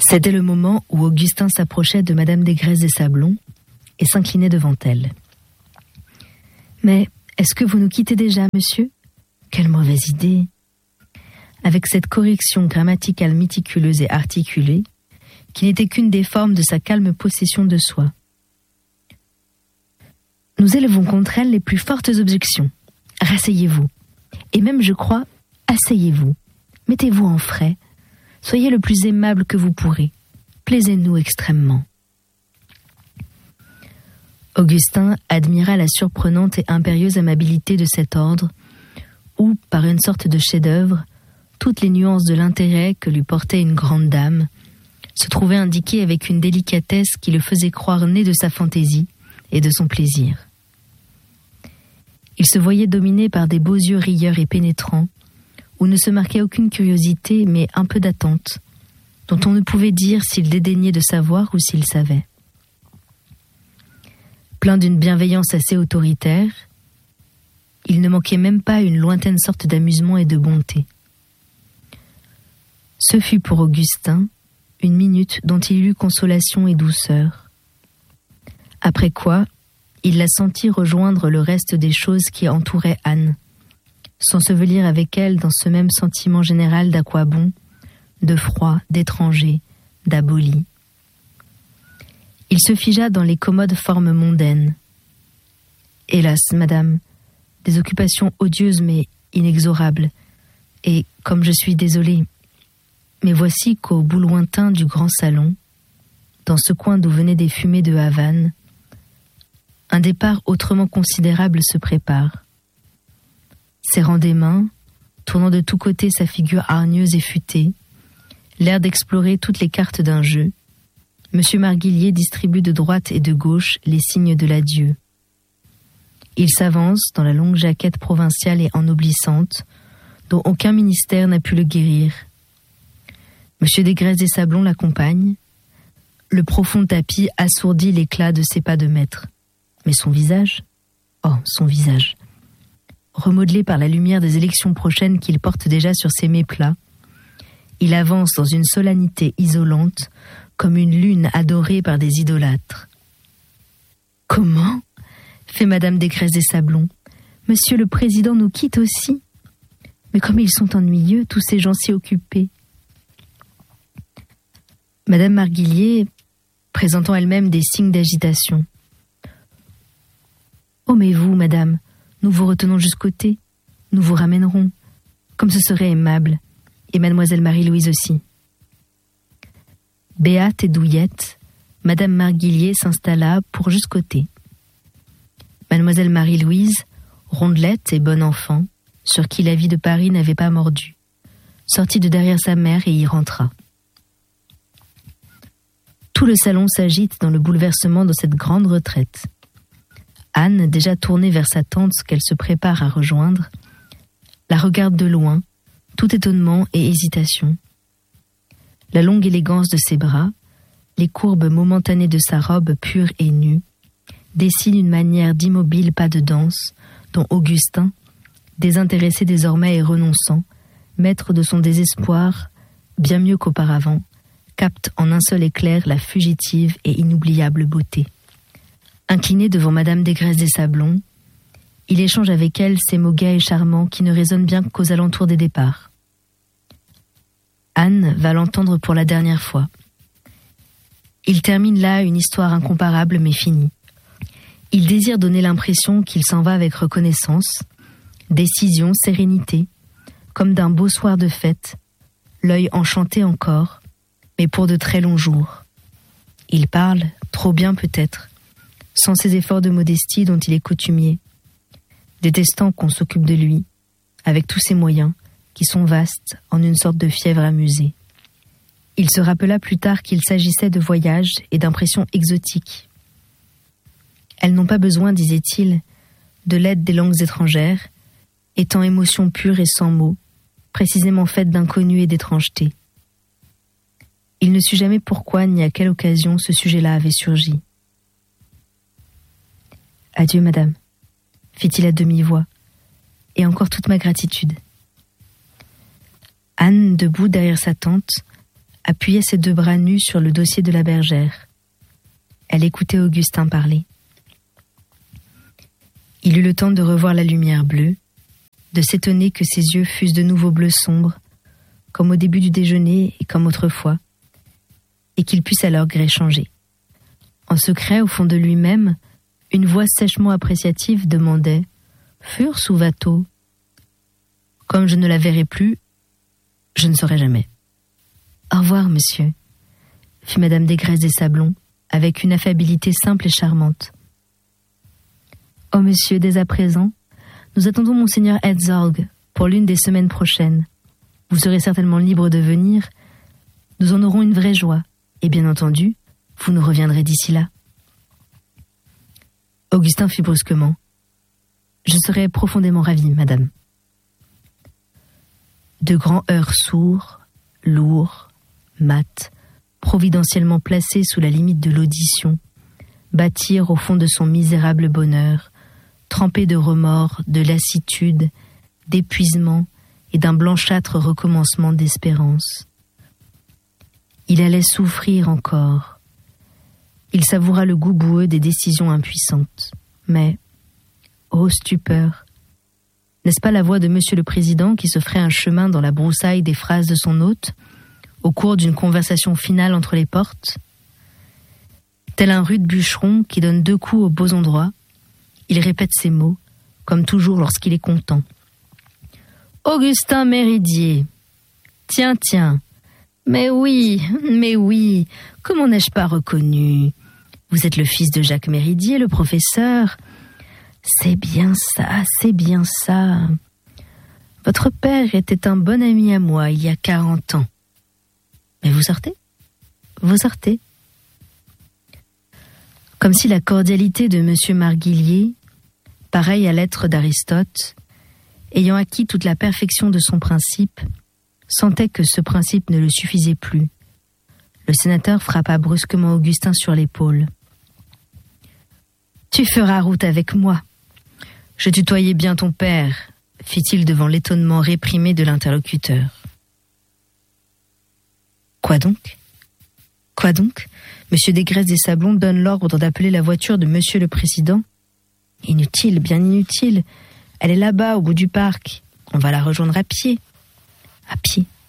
C'était le moment où Augustin s'approchait de Madame Desgresses des Sablons et s'inclinait devant elle. « Mais est-ce que vous nous quittez déjà, monsieur ? Quelle mauvaise idée !» Avec cette correction grammaticale méticuleuse et articulée, qui n'était qu'une des formes de sa calme possession de soi. « Nous élevons contre elle les plus fortes objections. Rasseyez-vous. Et même, je crois, asseyez-vous. Mettez-vous en frais. Soyez le plus aimable que vous pourrez. Plaisez-nous extrêmement. » Augustin admira la surprenante et impérieuse amabilité de cet ordre, où, par une sorte de chef-d'œuvre, toutes les nuances de l'intérêt que lui portait une grande dame se trouvaient indiquées avec une délicatesse qui le faisait croire né de sa fantaisie et de son plaisir. Il se voyait dominé par des beaux yeux rieurs et pénétrants, où ne se marquait aucune curiosité, mais un peu d'attente, dont on ne pouvait dire s'il dédaignait de savoir ou s'il savait. Plein d'une bienveillance assez autoritaire, il ne manquait même pas une lointaine sorte d'amusement et de bonté. Ce fut pour Augustin une minute dont il eut consolation et douceur. Après quoi, il la sentit rejoindre le reste des choses qui entouraient Anne, s'ensevelir avec elle dans ce même sentiment général d'aquabon, de froid, d'étranger, d'aboli. Il se figea dans les commodes formes mondaines. Hélas, madame, des occupations odieuses mais inexorables, et comme je suis désolé, mais voici qu'au bout lointain du grand salon, dans ce coin d'où venaient des fumées de Havane, un départ autrement considérable se prépare. Serrant des mains, tournant de tous côtés sa figure hargneuse et futée, l'air d'explorer toutes les cartes d'un jeu, M. Marguillier distribue de droite et de gauche les signes de l'adieu. Il s'avance dans la longue jaquette provinciale et ennoblissante, dont aucun ministère n'a pu le guérir. M. Desgresses des Sablons l'accompagne. Le profond tapis assourdit l'éclat de ses pas de maître. Mais son visage ? Oh, son visage ! Remodelé par la lumière des élections prochaines qu'il porte déjà sur ses méplats, il avance dans une solennité isolante, comme une lune adorée par des idolâtres. « Comment ?» fait Madame Desgresses des Sablons. « Monsieur le Président nous quitte aussi. Mais comme ils sont ennuyeux, tous ces gens si occupés. » Madame Marguillier, présentant elle-même des signes d'agitation. « Oh mais vous, madame, nous vous retenons jusqu'au thé. Nous vous ramènerons, comme ce serait aimable, et mademoiselle Marie-Louise aussi. » Béate et douillette, Madame Marguillier s'installa pour jusqu'au thé. Mademoiselle Marie-Louise, rondelette et bonne enfant, sur qui la vie de Paris n'avait pas mordu, sortit de derrière sa mère et y rentra. Tout le salon s'agite dans le bouleversement de cette grande retraite. Anne, déjà tournée vers sa tante qu'elle se prépare à rejoindre, la regarde de loin, tout étonnement et hésitation. La longue élégance de ses bras, les courbes momentanées de sa robe pure et nue, dessinent une manière d'immobile pas de danse dont Augustin, désintéressé désormais et renonçant, maître de son désespoir, bien mieux qu'auparavant, capte en un seul éclair la fugitive et inoubliable beauté. Incliné devant Madame Desgresses des Sablons, il échange avec elle ces mots gais et charmants qui ne résonnent bien qu'aux alentours des départs. Anne va l'entendre pour la dernière fois. Il termine là une histoire incomparable mais finie. Il désire donner l'impression qu'il s'en va avec reconnaissance, décision, sérénité, comme d'un beau soir de fête, l'œil enchanté encore, mais pour de très longs jours. Il parle, trop bien peut-être, sans ces efforts de modestie dont il est coutumier, détestant qu'on s'occupe de lui, avec tous ses moyens, qui sont vastes, en une sorte de fièvre amusée. Il se rappela plus tard qu'il s'agissait de voyages et d'impressions exotiques. Elles n'ont pas besoin, disait-il, de l'aide des langues étrangères, étant émotions pures et sans mots, précisément faites d'inconnu et d'étrangeté. Il ne sut jamais pourquoi ni à quelle occasion ce sujet-là avait surgi. « Adieu, madame, » fit-il à demi-voix, « et encore toute ma gratitude. » Anne, debout derrière sa tante, appuyait ses 2 bras nus sur le dossier de la bergère. Elle écoutait Augustin parler. Il eut le temps de revoir la lumière bleue, de s'étonner que ses yeux fussent de nouveau bleu sombre, comme au début du déjeuner et comme autrefois, et qu'il puisse à leur gré changer. En secret, au fond de lui-même, une voix sèchement appréciative demandait « Furs ou va-t-on » Comme je ne la verrai plus, je ne saurai jamais. « Au revoir, monsieur », fit Madame Desgresses des Sablons, avec une affabilité simple et charmante. « Oh, monsieur, dès à présent, nous attendons monseigneur Herzog pour l'une des semaines prochaines. Vous serez certainement libre de venir. Nous en aurons une vraie joie. Et bien entendu, vous nous reviendrez d'ici là. » Augustin fit brusquement. « Je serai profondément ravi, madame. » De grands heurts sourds, lourds, mats, providentiellement placés sous la limite de l'audition, battirent au fond de son misérable bonheur, trempé de remords, de lassitude, d'épuisement et d'un blanchâtre recommencement d'espérance. Il allait souffrir encore. Il savoura le goût boueux des décisions impuissantes. Mais, ô stupeur, n'est-ce pas la voix de Monsieur le Président qui se ferait un chemin dans la broussaille des phrases de son hôte, au cours d'une conversation finale entre les portes? Tel un rude bûcheron qui donne 2 coups aux beaux endroits, il répète ces mots, comme toujours lorsqu'il est content. « Augustin Méridier. Tiens, tiens. Mais oui, comment n'ai-je pas reconnu? Vous êtes le fils de Jacques Méridier, le professeur. C'est bien ça. Votre père était un bon ami à moi il y a 40 ans. Mais vous sortez. Comme si la cordialité de M. Marguillier, pareille à l'être d'Aristote, ayant acquis toute la perfection de son principe, sentait que ce principe ne le suffisait plus. Le sénateur frappa brusquement Augustin sur l'épaule. « Tu feras route avec moi. Je tutoyais bien ton père, » fit-il devant l'étonnement réprimé de l'interlocuteur. « Quoi donc ? Monsieur Desgresses des Sablons donne l'ordre d'appeler la voiture de Monsieur le Président. Inutile, bien inutile. Elle est là-bas, au bout du parc. On va la rejoindre à pied. » À pied.